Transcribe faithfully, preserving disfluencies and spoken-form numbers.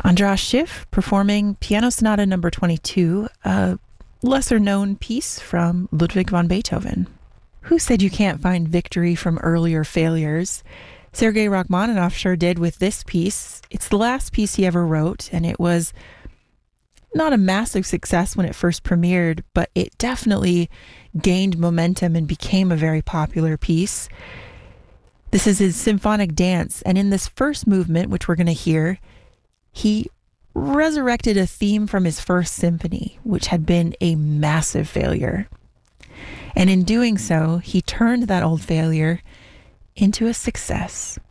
Andras Schiff performing Piano Sonata number twenty-two, a lesser-known piece from Ludwig van Beethoven. Who said you can't find victory from earlier failures? Sergei Rachmaninoff sure did with this piece. It's the last piece he ever wrote, and it was not a massive success when it first premiered, but it definitely gained momentum and became a very popular piece. This is his symphonic dance, and in this first movement, which we're going to hear, he resurrected a theme from his first symphony, which had been a massive failure. And in doing so, he turned that old failure into a success.